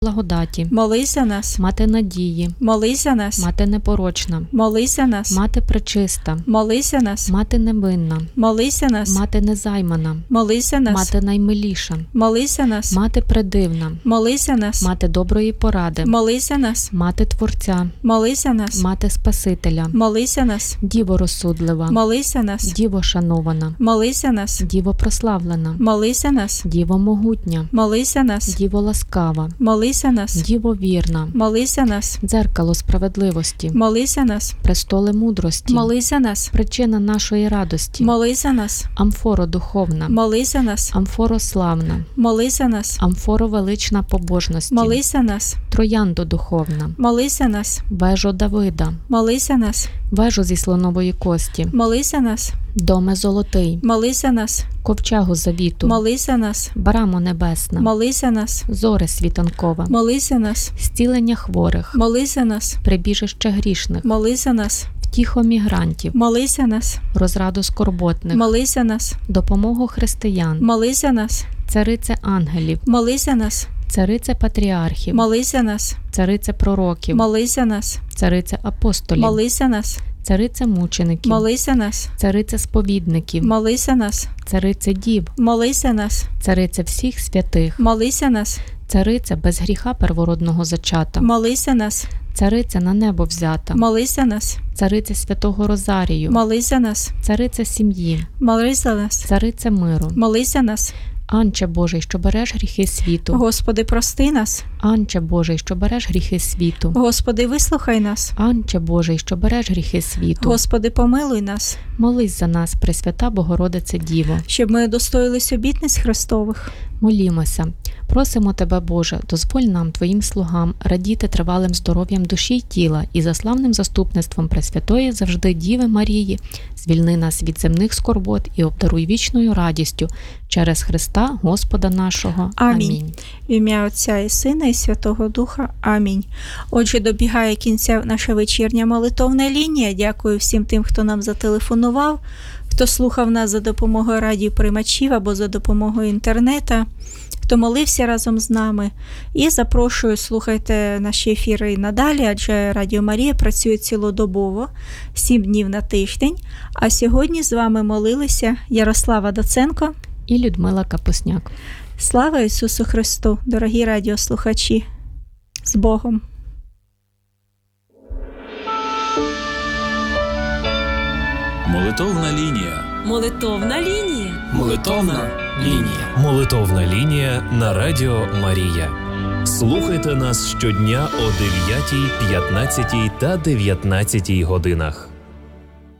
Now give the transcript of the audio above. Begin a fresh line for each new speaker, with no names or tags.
благодаті,
молись за нас,
Мати надії,
молись за нас,
Мати непорочна,
молись за нас,
Мати пречиста,
молись за нас,
Мати невинна,
молись за нас,
Мати незаймана,
молись за нас,
Мати наймиліша,
молись за нас,
Мати предивна,
молись за нас,
Мати доброї поради,
молись за нас,
Мати Творця,
молись за нас,
Мати Спасителя,
молись за нас,
Діво розсудлива,
молись за нас,
Діво шанована,
молись за нас,
Діво прославлена,
молись за нас,
Діво могутня,
молись за нас,
Діво ласкава,
молись за нас,
Діво вірна,
молись за нас,
дзеркало справедливості,
молись за нас,
престоли мудрості,
молись за нас,
причина нашої радості,
молись за нас,
амфоро духовна,
молись за нас,
амфоро славна,
молись за нас,
амфоро велична побожності,
молись за нас,
трояндо духовна,
молись за нас,
вежо Давида,
молись за нас,
вежо зі слонової кості,
молись за нас,
доме золотий,
молись за нас,
ковчегу завіту,
молись за нас,
брамо небесна,
молись за нас,
зоре світанкова,
молись за нас,
зцілення хворих,
молись за нас,
прибіжище грішних,
молись за нас,
втіхо мігрантів,
молись за нас,
розраду скорботних,
молись за нас,
допомогу християн,
молись за нас,
царице ангелів,
молись за нас,
царице патріархів,
молись за нас,
царице пророків,
молись за нас,
царице апостолів,
молись за нас,
царице мучеників,
молись за нас,
царице сповідників,
молись за нас,
царице дів,
молись за нас,
царице всіх святих,
молись за нас,
царице без гріха первородного зачата,
молись за нас,
царице на небо взята,
молись за нас,
царице святого Розарію,
молись за нас,
царице сім'ї,
молись за нас,
царице миру,
молись за нас,
Анче Божий, що береш гріхи світу,
Господи, прости нас,
Анче Божий, що береш гріхи світу,
Господи, вислухай нас,
Анче Божий, що береш гріхи світу,
Господи, помилуй нас,
молись за нас, Пресвята Богородице Діво.
щоб ми удостоїлись обітниць Христових.
Молімося. Просимо Тебе, Боже, дозволь нам, Твоїм слугам, радіти тривалим здоров'ям душі й тіла і за славним заступництвом Пресвятої завжди Діви Марії, звільни нас від земних скорбот і обдаруй вічною радістю через Христа Господа нашого.
Амінь. В ім'я Отця і Сина і Святого Духа. Амінь. Отже, добігає кінця наша вечірня молитовна лінія. Дякую всім тим, хто нам зателефонував, хто слухав нас за допомогою радіоприймачів або за допомогою інтернету, хто молився разом з нами. І запрошую, слухайте наші ефіри і надалі, адже Радіо Марія працює цілодобово, 7 днів на тиждень. А сьогодні з вами молилися Ярослава Доценко
І Людмила Капусняк.
Слава Ісусу Христу, дорогі радіослухачі! З Богом!
Молитовна лінія.
Молитовна лінія.
Молитовна лінія.
Молитовна лінія на Радіо Марія. Слухайте нас щодня о 9, 15 та 19 годинах.